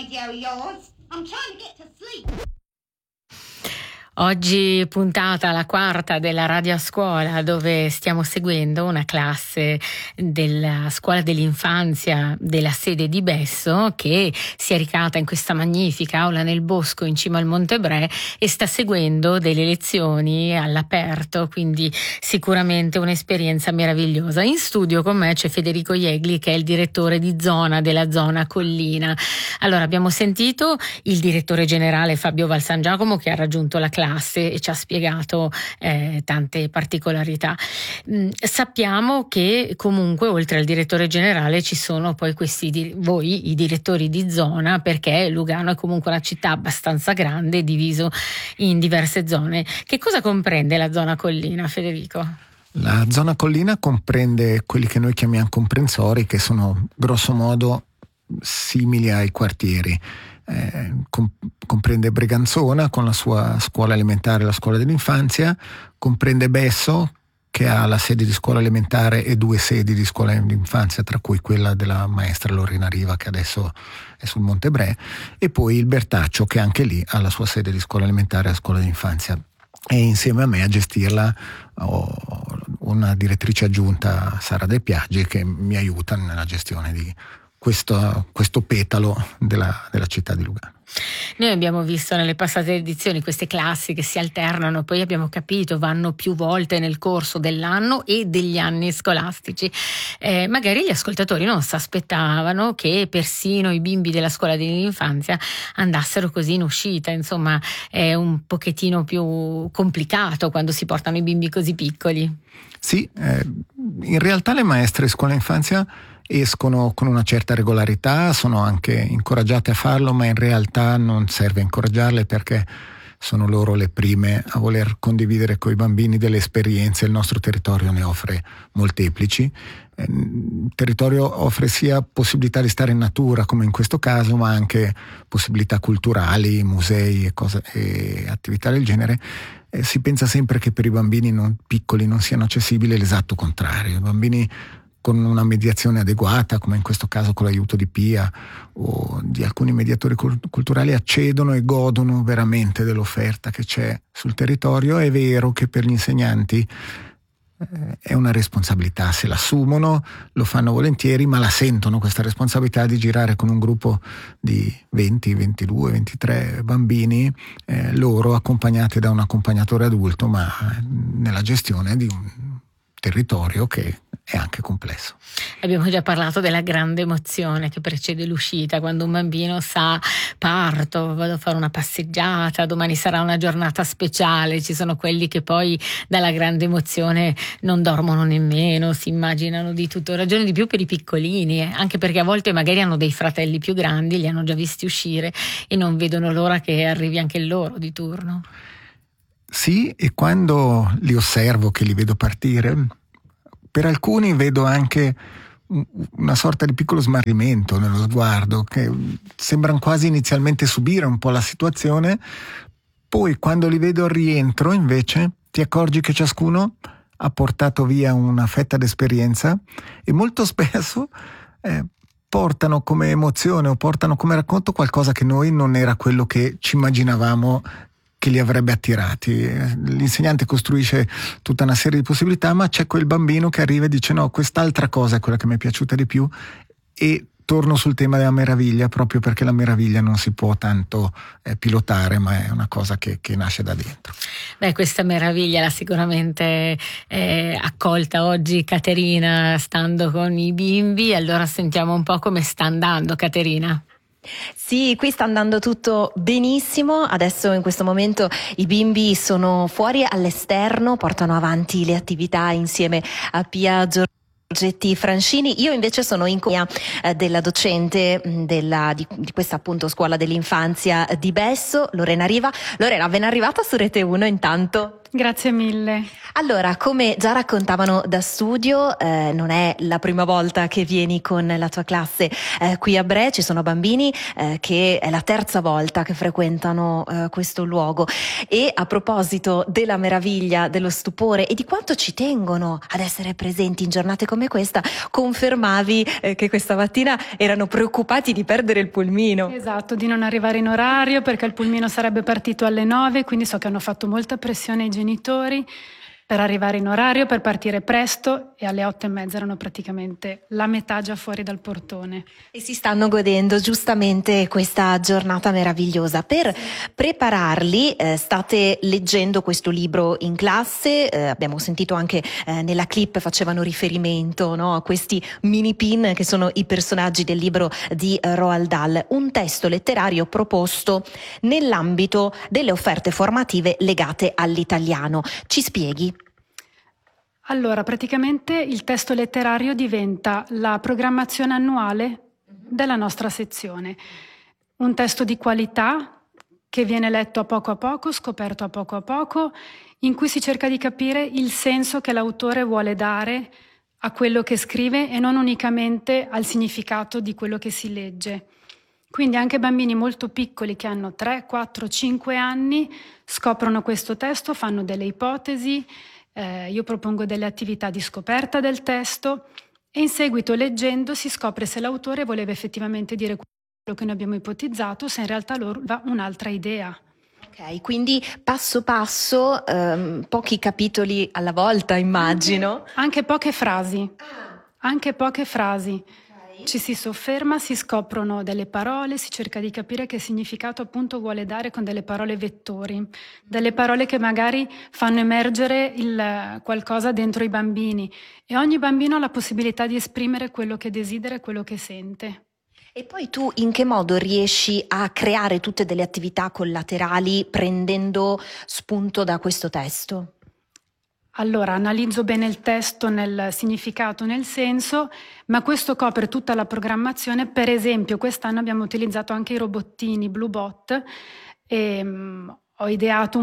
radio of yours. I'm trying to get to sleep. Oggi puntata la quarta della Radio a Scuola, dove stiamo seguendo una classe della scuola dell'infanzia della sede di Besso, che si è recata in questa magnifica aula nel bosco in cima al Monte Bre e sta seguendo delle lezioni all'aperto, quindi sicuramente un'esperienza meravigliosa. In studio con me c'è Federico Iegli, che è il direttore di zona della zona Collina. Allora, abbiamo sentito il direttore generale Fabio Valsangiacomo, che ha raggiunto la classe e ci ha spiegato tante particolarità. Sappiamo che comunque oltre al direttore generale ci sono poi voi i direttori di zona, perché Lugano è comunque una città abbastanza grande, diviso in diverse zone. Che cosa comprende la zona Collina, Federico? La zona Collina comprende quelli che noi chiamiamo comprensori, che sono grosso modo simili ai quartieri. Comprende Breganzona con la sua scuola elementare e la scuola dell'infanzia, comprende Besso, che ha la sede di scuola elementare e 2 sedi di scuola dell'infanzia, tra cui quella della maestra Lorena Riva, che adesso è sul Monte Bre, e poi il Bertaccio, che anche lì ha la sua sede di scuola elementare e la scuola dell'infanzia. E insieme a me a gestirla ho una direttrice aggiunta, Sara Del Piaggi, che mi aiuta nella gestione di questo petalo della città di Lugano. Noi abbiamo visto nelle passate edizioni queste classi che si alternano, poi abbiamo capito vanno più volte nel corso dell'anno e degli anni scolastici. Magari gli ascoltatori non si aspettavano che persino i bimbi della scuola dell'infanzia andassero così in uscita, insomma è un pochettino più complicato quando si portano i bimbi così piccoli. Sì, in realtà le maestre di scuola infanzia escono con una certa regolarità, sono anche incoraggiate a farlo, ma in realtà non serve incoraggiarle, perché sono loro le prime a voler condividere con i bambini delle esperienze. Il nostro territorio ne offre molteplici. Il territorio offre sia possibilità di stare in natura, come in questo caso, ma anche possibilità culturali, musei e attività del genere. Si pensa sempre che per i bambini piccoli non siano accessibili, l'esatto contrario. I bambini con una mediazione adeguata, come in questo caso con l'aiuto di Pia o di alcuni mediatori culturali, accedono e godono veramente dell'offerta che c'è sul territorio. È vero che per gli insegnanti è una responsabilità, se l'assumono, lo fanno volentieri, ma la sentono questa responsabilità di girare con un gruppo di 20, 22, 23 bambini, loro accompagnati da un accompagnatore adulto, ma nella gestione di un territorio che è anche complesso. Abbiamo già parlato della grande emozione che precede l'uscita, quando un bambino sa: parto, vado a fare una passeggiata, domani sarà una giornata speciale. Ci sono quelli che poi dalla grande emozione non dormono nemmeno, si immaginano di tutto. Ragione di più per i piccolini, anche perché a volte magari hanno dei fratelli più grandi, li hanno già visti uscire e non vedono l'ora che arrivi anche il loro di turno. Sì, e quando li osservo, che li vedo partire, per alcuni vedo anche una sorta di piccolo smarrimento nello sguardo, che sembrano quasi inizialmente subire un po' la situazione. Poi quando li vedo al rientro, invece, ti accorgi che ciascuno ha portato via una fetta d'esperienza, e molto spesso portano come emozione o portano come racconto qualcosa che noi non era quello che ci immaginavamo che li avrebbe attirati. L'insegnante costruisce tutta una serie di possibilità, ma c'è quel bambino che arriva e dice: no, quest'altra cosa è quella che mi è piaciuta di più. E torno sul tema della meraviglia, proprio perché la meraviglia non si può tanto pilotare, ma è una cosa che nasce da dentro. Questa meraviglia l'ha sicuramente accolta oggi Caterina, stando con i bimbi. Allora sentiamo un po' come sta andando, Caterina. Sì, qui sta andando tutto benissimo. Adesso in questo momento i bimbi sono fuori all'esterno, portano avanti le attività insieme a Pia Giorgetti Francini. Io invece sono in compagnia della docente di questa appunto scuola dell'infanzia di Besso, Lorena Riva. Lorena, ben arrivata su Rete 1 intanto. Grazie mille. Allora, come già raccontavano da studio, non è la prima volta che vieni con la tua classe qui a Bre, ci sono bambini che è la terza volta che frequentano questo luogo. E a proposito della meraviglia, dello stupore e di quanto ci tengono ad essere presenti in giornate come questa, confermavi che questa mattina erano preoccupati di perdere il pulmino. Esatto, di non arrivare in orario perché il pulmino sarebbe partito alle 9, quindi so che hanno fatto molta pressione ai genitori per arrivare in orario, per partire presto, e alle 8:30 erano praticamente la metà già fuori dal portone. E si stanno godendo giustamente questa giornata meravigliosa. Per prepararli state leggendo questo libro in classe, abbiamo sentito anche nella clip facevano riferimento, no, a questi mini pin che sono i personaggi del libro di Roald Dahl, un testo letterario proposto nell'ambito delle offerte formative legate all'italiano. Ci spieghi? Allora, praticamente il testo letterario diventa la programmazione annuale della nostra sezione. Un testo di qualità che viene letto a poco, scoperto a poco, in cui si cerca di capire il senso che l'autore vuole dare a quello che scrive e non unicamente al significato di quello che si legge. Quindi anche bambini molto piccoli che hanno 3, 4, 5 anni scoprono questo testo, fanno delle ipotesi. Io propongo delle attività di scoperta del testo e in seguito, leggendo, si scopre se l'autore voleva effettivamente dire quello che noi abbiamo ipotizzato o se in realtà loro aveva un'altra idea. Ok, quindi passo passo, pochi capitoli alla volta, immagino. Anche poche frasi. Anche poche frasi. Ci si sofferma, si scoprono delle parole, si cerca di capire che significato appunto vuole dare con delle parole vettori, delle parole che magari fanno emergere qualcosa dentro i bambini, e ogni bambino ha la possibilità di esprimere quello che desidera e quello che sente. E poi tu in che modo riesci a creare tutte delle attività collaterali prendendo spunto da questo testo? Allora, analizzo bene il testo nel significato, nel senso, ma questo copre tutta la programmazione. Per esempio, quest'anno abbiamo utilizzato anche i robottini Bluebot e ho ideato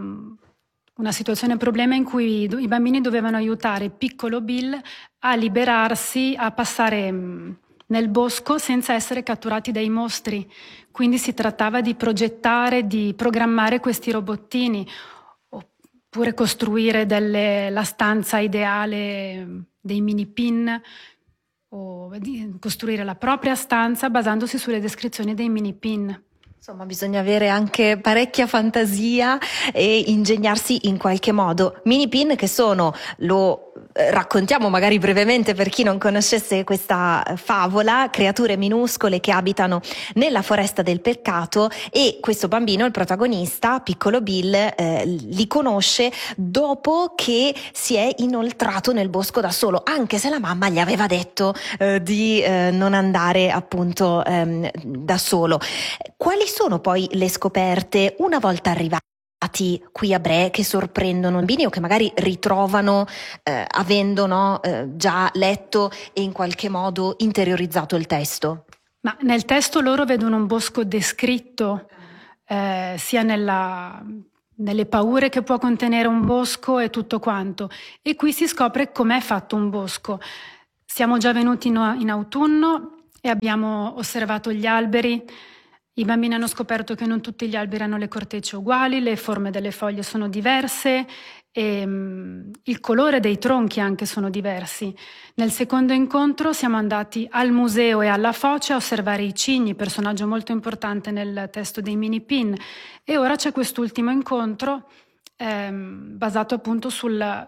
una situazione problema in cui i bambini dovevano aiutare piccolo Bill a liberarsi, a passare nel bosco senza essere catturati dai mostri. Quindi si trattava di progettare, di programmare questi robottini, oppure costruire la stanza ideale dei mini pin, o costruire la propria stanza basandosi sulle descrizioni dei mini pin. Insomma, bisogna avere anche parecchia fantasia e ingegnarsi in qualche modo. Mini pin che sono, lo raccontiamo magari brevemente per chi non conoscesse questa favola, creature minuscole che abitano nella foresta del peccato, e questo bambino, il protagonista, piccolo Bill, li conosce dopo che si è inoltrato nel bosco da solo, anche se la mamma gli aveva detto di non andare appunto da solo. Quali sono poi le scoperte una volta arrivati qui a Bre che sorprendono i bambini o che magari ritrovano avendo già letto e in qualche modo interiorizzato il testo? Ma nel testo loro vedono un bosco descritto sia nelle paure che può contenere un bosco e tutto quanto, e qui si scopre com'è fatto un bosco. Siamo già venuti in autunno e abbiamo osservato gli alberi. I bambini hanno scoperto che non tutti gli alberi hanno le cortecce uguali, le forme delle foglie sono diverse e il colore dei tronchi anche sono diversi. Nel secondo incontro siamo andati al museo e alla foce a osservare i cigni, personaggio molto importante nel testo dei mini pin, e ora c'è quest'ultimo incontro basato appunto sul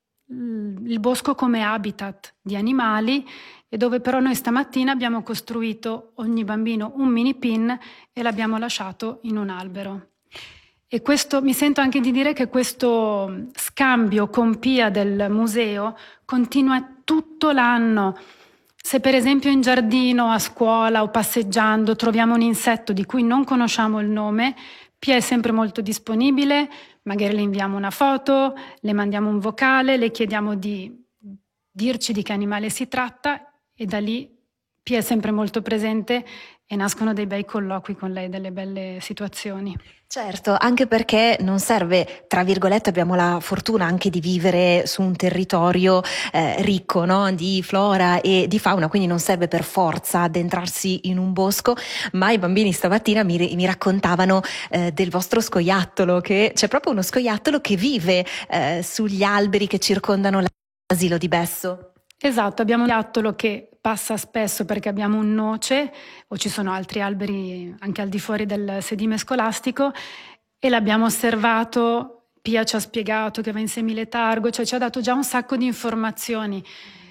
bosco come habitat di animali, e dove però noi stamattina abbiamo costruito ogni bambino un mini pin e l'abbiamo lasciato in un albero. E questo, mi sento anche di dire che questo scambio con Pia del museo continua tutto l'anno. Se per esempio in giardino, a scuola o passeggiando troviamo un insetto di cui non conosciamo il nome, Pia è sempre molto disponibile, magari le inviamo una foto, le mandiamo un vocale, le chiediamo di dirci di che animale si tratta, e da lì Pia è sempre molto presente e nascono dei bei colloqui con lei, delle belle situazioni. Certo, anche perché non serve, tra virgolette, abbiamo la fortuna anche di vivere su un territorio ricco, no? Di flora e di fauna, quindi non serve per forza addentrarsi in un bosco, ma i bambini stamattina mi raccontavano del vostro scoiattolo, che c'è proprio uno scoiattolo che vive sugli alberi che circondano l'asilo di Besso. Esatto, abbiamo un scoiattolo che passa spesso perché abbiamo un noce o ci sono altri alberi anche al di fuori del sedime scolastico e l'abbiamo osservato. Pia ci ha spiegato che va in semiletargo, cioè ci ha dato già un sacco di informazioni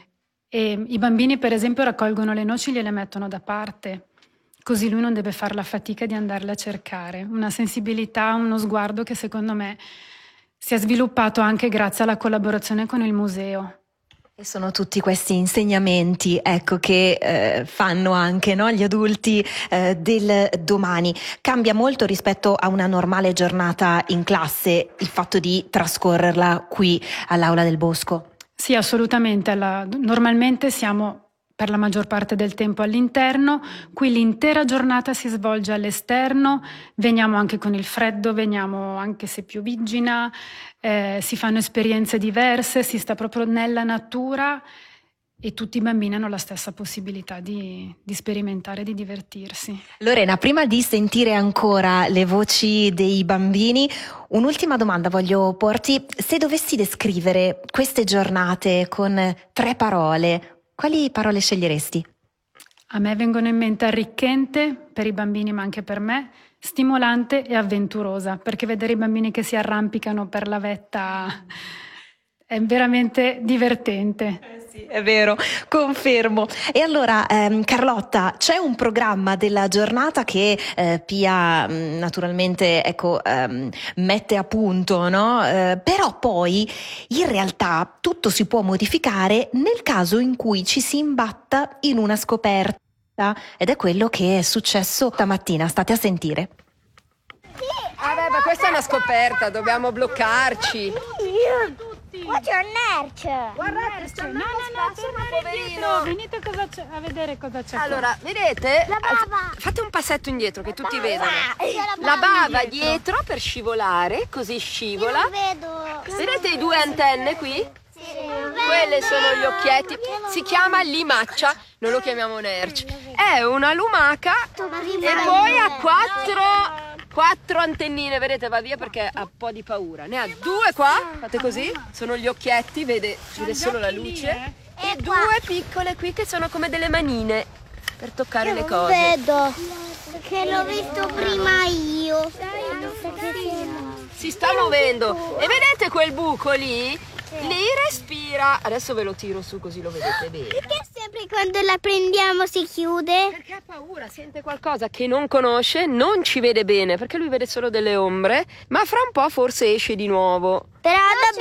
e i bambini per esempio raccolgono le noci e gliele mettono da parte, così lui non deve fare la fatica di andarle a cercare. Una sensibilità, uno sguardo che secondo me si è sviluppato anche grazie alla collaborazione con il museo. E sono tutti questi insegnamenti, ecco, che fanno anche, no, gli adulti del domani. Cambia molto rispetto a una normale giornata in classe il fatto di trascorrerla qui all'Aula del Bosco? Sì, assolutamente. Normalmente siamo per la maggior parte del tempo all'interno, qui l'intera giornata si svolge all'esterno, veniamo anche con il freddo, veniamo anche se pioviggina, si fanno esperienze diverse, si sta proprio nella natura e tutti i bambini hanno la stessa possibilità di sperimentare, di divertirsi. Lorena, prima di sentire ancora le voci dei bambini, un'ultima domanda voglio porti. Se dovessi descrivere queste giornate con 3 parole, quali parole sceglieresti? A me vengono in mente arricchente per i bambini ma anche per me, stimolante e avventurosa, perché vedere i bambini che si arrampicano per la vetta è veramente divertente. Sì, è vero, confermo. E allora, Carlotta, c'è un programma della giornata che Pia naturalmente mette a punto, no? Però poi in realtà tutto si può modificare nel caso in cui ci si imbatta in una scoperta ed è quello che è successo stamattina. State a sentire. Vabbè, ma questa è una scoperta, dobbiamo bloccarci. What's your nerch? Guardate, sta andando Poverino, venite a vedere cosa c'è. Allora, vedete? La bava. Fate un passetto indietro che tutti vedano. La La bava dietro per scivolare, così scivola. Non vedo. Vedete i 2 antenne qui? Quelle sono gli occhietti. Si chiama limaccia, non lo chiamiamo nerch. È una lumaca e poi ha 4 antennine, vedete, va via perché ha un po' di paura. Ne ha 2 qua, fate così, sono gli occhietti, vede solo la luce. E 2 piccole qui che sono come delle manine per toccare le cose. Vedo, che l'ho visto prima io. Si sta muovendo. E vedete quel buco lì? Lì respira. Adesso ve lo tiro su così lo vedete bene. Perché sempre quando la prendiamo si chiude? Perché ha paura, sente qualcosa che non conosce, non ci vede bene, perché lui vede solo delle ombre, ma fra un po' forse esce di nuovo. Però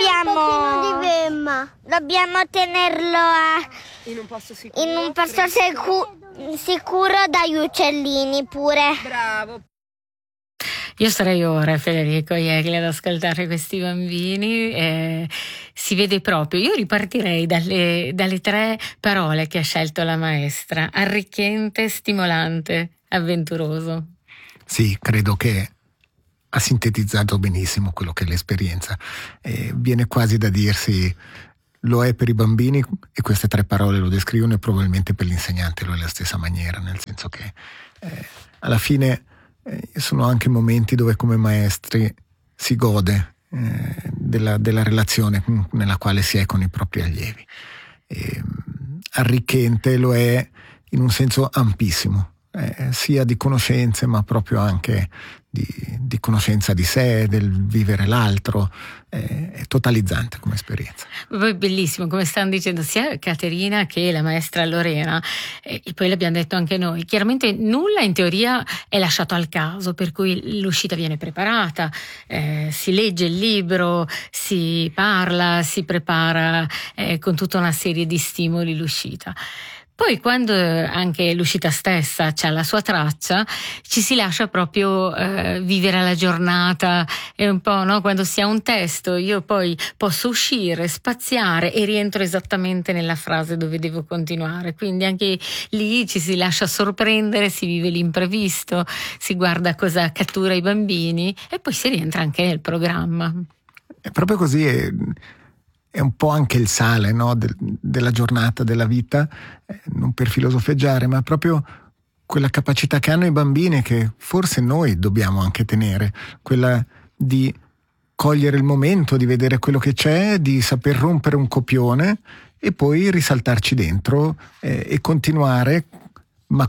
dobbiamo tenerlo In un posto sicuro. in un posto sicuro dagli uccellini pure. Bravo. Io starei ora, Federico Jegli, ad ascoltare questi bambini, si vede proprio. Io ripartirei dalle 3 parole che ha scelto la maestra: arricchente, stimolante, avventuroso. Sì, credo che ha sintetizzato benissimo quello che è l'esperienza. Viene quasi da dirsi, lo è per i bambini, e queste 3 parole lo descrivono, e probabilmente per l'insegnante lo è la stessa maniera, nel senso che alla fine sono anche momenti dove come maestri si gode della relazione nella quale si è con i propri allievi. Arricchente lo è in un senso ampissimo, sia di conoscenze ma proprio anche di conoscenza di sé, del vivere l'altro, è totalizzante come esperienza. Poi bellissimo, come stanno dicendo sia Caterina che la maestra Lorena, e poi l'abbiamo detto anche noi, chiaramente nulla in teoria è lasciato al caso, per cui l'uscita viene preparata, si legge il libro, si parla, si prepara con tutta una serie di stimoli l'uscita. Poi quando anche l'uscita stessa c'ha la sua traccia, ci si lascia proprio vivere la giornata. È un po', no? Quando si ha un testo, io poi posso uscire, spaziare e rientro esattamente nella frase dove devo continuare. Quindi anche lì ci si lascia sorprendere, si vive l'imprevisto, si guarda cosa cattura i bambini e poi si rientra anche nel programma. È proprio così, è un po' anche il sale, no? della giornata, della vita, non per filosofeggiare, ma proprio quella capacità che hanno i bambini che forse noi dobbiamo anche tenere, quella di cogliere il momento, di vedere quello che c'è, di saper rompere un copione e poi risaltarci dentro e continuare, ma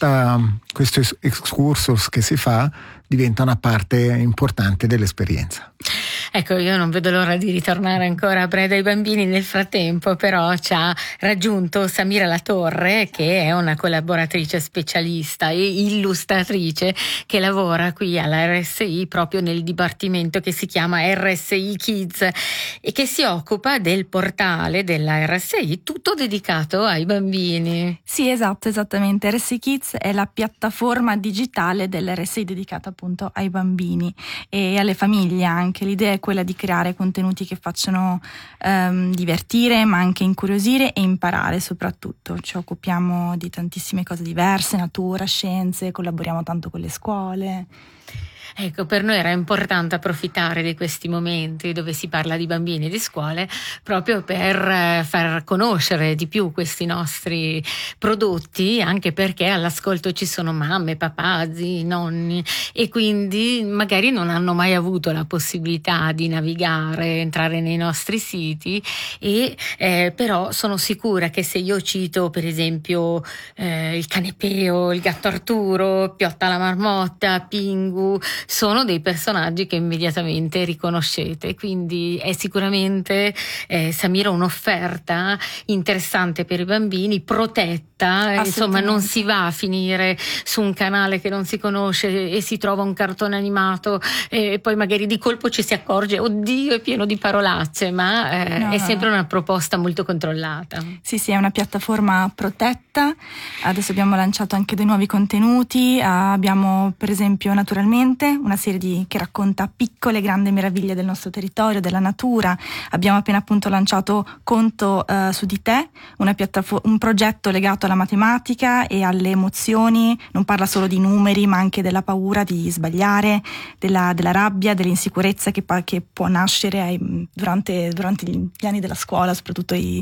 questo excursus che si fa diventa una parte importante dell'esperienza. Ecco, io non vedo l'ora di ritornare ancora a Breda ai bambini. Nel frattempo però ci ha raggiunto Samira Latorre, che è una collaboratrice specialista e illustratrice che lavora qui alla RSI proprio nel dipartimento che si chiama RSI Kids e che si occupa del portale della RSI tutto dedicato ai bambini. Sì, esatto, esattamente. RSI Kids è la piattaforma digitale dell'RSI dedicata appunto ai bambini e alle famiglie anche. L'idea è quella di creare contenuti che facciano divertire, ma anche incuriosire e imparare soprattutto. Ci occupiamo di tantissime cose diverse, natura, scienze, collaboriamo tanto con le scuole. Ecco, per noi era importante approfittare di questi momenti dove si parla di bambini e di scuole proprio per far conoscere di più questi nostri prodotti, anche perché all'ascolto ci sono mamme, papà, zii, nonni e quindi magari non hanno mai avuto la possibilità di navigare, entrare nei nostri siti e però sono sicura che se io cito per esempio il cane Peo, il gatto Arturo, Piotta la marmotta, Pingu, sono dei personaggi che immediatamente riconoscete, quindi è sicuramente Samira un'offerta interessante per i bambini, protetta, insomma non si va a finire su un canale che non si conosce e si trova un cartone animato e poi magari di colpo ci si accorge oddio è pieno di parolacce, ma è sempre una proposta molto controllata. Sì, è una piattaforma protetta. Adesso abbiamo lanciato anche dei nuovi contenuti, abbiamo per esempio Naturalmente, una serie che racconta piccole grandi meraviglie del nostro territorio, della natura. Abbiamo appena appunto lanciato Conto su di te, un progetto legato alla matematica e alle emozioni, non parla solo di numeri ma anche della paura di sbagliare, della rabbia, dell'insicurezza che può nascere durante gli anni della scuola, soprattutto i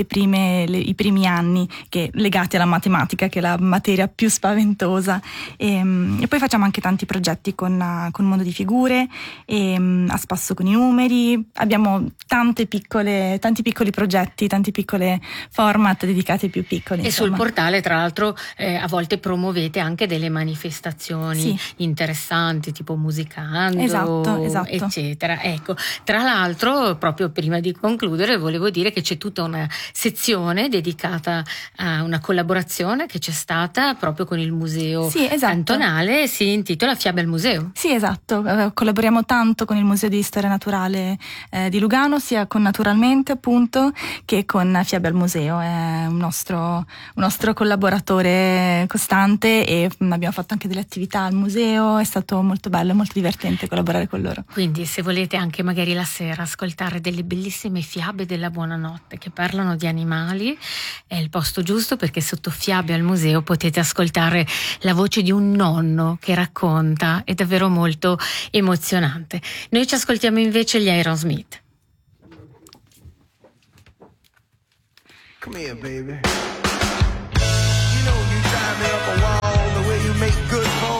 primi anni legati alla matematica, che è la materia più spaventosa. E poi facciamo anche tanti progetti con Mondo di Figure e a spasso con i numeri. Abbiamo tanti piccoli progetti, tanti piccoli format dedicati ai più piccoli. E sul portale tra l'altro a volte promuovete anche delle manifestazioni interessanti tipo Musicando, esatto. eccetera. Ecco, tra l'altro proprio prima di concludere volevo dire che c'è tutta una sezione dedicata a una collaborazione che c'è stata proprio con il museo cantonale, si intitola Fiabe al museo. Sì, esatto, collaboriamo tanto con il Museo di Storia Naturale di Lugano, sia con Naturalmente appunto che con Fiabe al Museo. È un nostro collaboratore costante e abbiamo fatto anche delle attività al museo, è stato molto bello, molto divertente collaborare con loro. Quindi se volete anche magari la sera ascoltare delle bellissime fiabe della buonanotte che parlano di animali, è il posto giusto, perché sotto Fiabe al museo potete ascoltare la voce di un nonno che racconta, è davvero molto emozionante. Noi ci ascoltiamo invece gli Aerosmith. Come here, baby. You know you drive me up a wall the way you make good phone